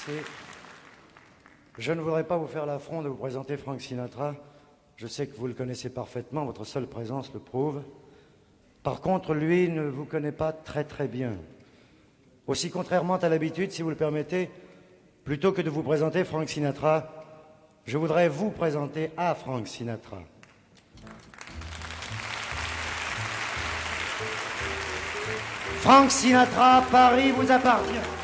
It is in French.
C'est... Je ne voudrais pas vous faire l'affront de vous présenter Frank Sinatra. Je sais que vous le connaissez parfaitement, votre seule présence le prouve. Par contre, lui ne vous connaît pas très très bien. Aussi, contrairement à l'habitude, si vous le permettez, plutôt que de vous présenter Frank Sinatra, je voudrais vous présenter à Frank Sinatra. Frank Sinatra, Paris vous appartient.